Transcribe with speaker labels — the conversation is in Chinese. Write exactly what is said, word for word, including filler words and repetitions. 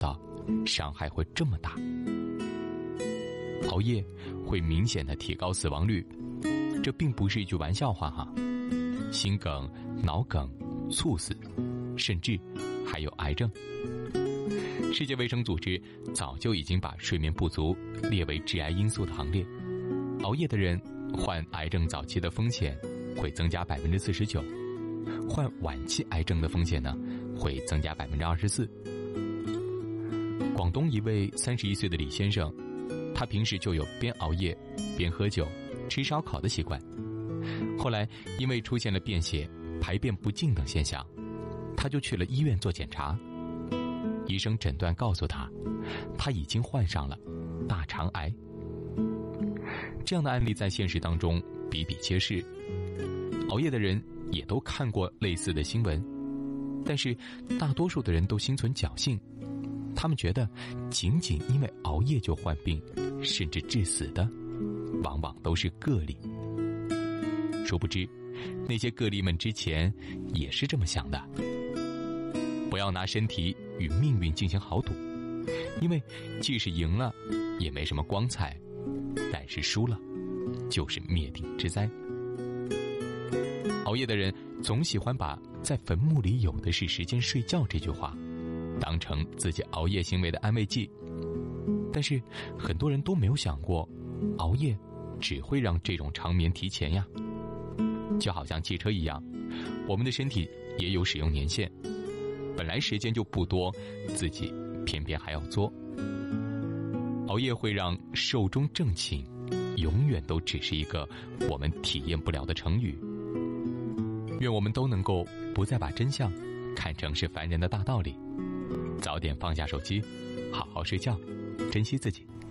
Speaker 1: 到伤害会这么大。熬夜会明显的提高死亡率，这并不是一句玩笑话哈。心梗、脑梗、猝死，甚至还有癌症。世界卫生组织早就已经把睡眠不足列为致癌因素的行列，熬夜的人患癌症早期的风险会增加百分之四十九，患晚期癌症的风险呢会增加百分之二十四。广东一位三十一岁的李先生，他平时就有边熬夜边喝酒吃烧烤的习惯，后来因为出现了便血、排便不净等现象，他就去了医院做检查。医生诊断告诉他，他已经患上了大肠癌。这样的案例在现实当中比比皆是，熬夜的人也都看过类似的新闻，但是大多数的人都心存侥幸，他们觉得仅仅因为熬夜就患病甚至致死的往往都是个例。殊不知那些个例们之前也是这么想的。不要拿身体与命运进行豪赌，因为即使赢了也没什么光彩，但是输了就是灭顶之灾。熬夜的人总喜欢把在坟墓里有的是时间睡觉这句话当成自己熬夜行为的安慰剂，但是很多人都没有想过，熬夜只会让这种长眠提前呀。就好像汽车一样，我们的身体也有使用年限，本来时间就不多，自己偏偏还要作。熬夜会让寿终正寝，永远都只是一个我们体验不了的成语。愿我们都能够不再把真相看成是凡人的大道理，早点放下手机，好好睡觉，珍惜自己。